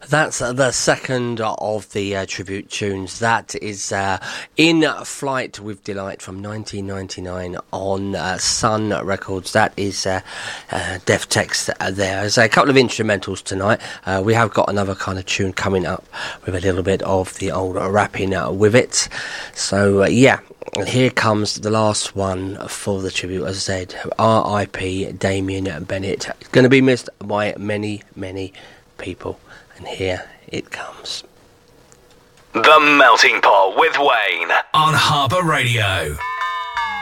That's the second of the tribute tunes. That is In Flight with Delight from 1999 on Sun Records. That is Def Tex there. There's a couple of instrumentals tonight. We have got another kind of tune coming up with a little bit of the old rapping with it. So, yeah. And here comes the last one for the tribute, as I said, R.I.P. Damien Bennett. It's going to be missed by many, many people. And here it comes. The Melting Pot with Wayne on Harbour Radio.